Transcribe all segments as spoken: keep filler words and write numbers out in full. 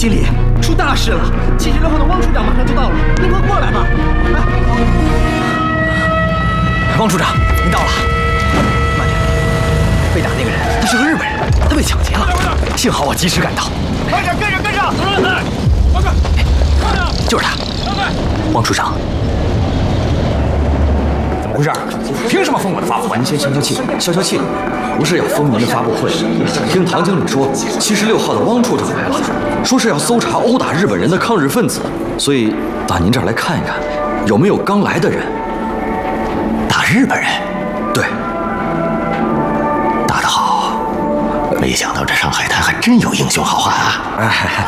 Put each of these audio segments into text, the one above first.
经理，出大事了！七十六号的汪处长马上就到了，您快过来吧！哎，汪处长，您到了。慢点，被打那个人他是个日本人，他被抢劫了。幸好我及时赶到。 快点，跟上，跟上！快快，快点！ 就是他，汪处长。 怎么回事？凭什么封我的发布会？ 您先消消气，消消气。不是要封您的发布会，听唐经理说，七十六号的汪处长来了，说是要搜查殴打日本人的抗日分子，所以到您这儿来看一看，有没有刚来的人。 打日本人？ 对， 打得好。没想到这上海滩还真有英雄好汉啊！哎。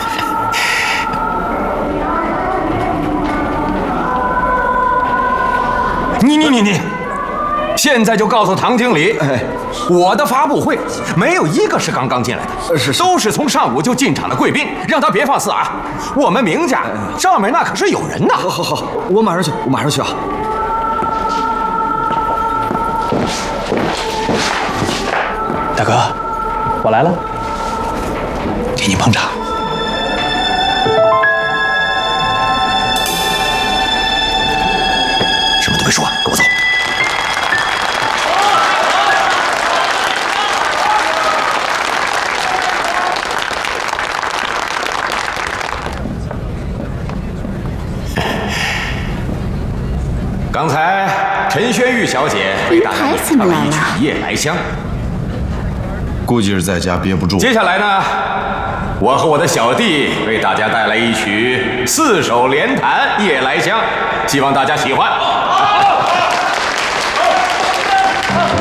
你你你你，现在就告诉唐经理，哎，我的发布会没有一个是刚刚进来的， 是都是从上午就进场的贵宾，让他别放肆啊！我们明家上面那可是有人呐！ 好好好，我马上去，我马上去啊！ 大哥，我来了，给你捧场。 别说，跟我走。 刚才陈轩玉小姐为大家唱了一曲《夜来香》， 估计是在家憋不住。 接下来呢，我和我的小弟为大家带来一曲四手联弹《夜来香》，希望大家喜欢。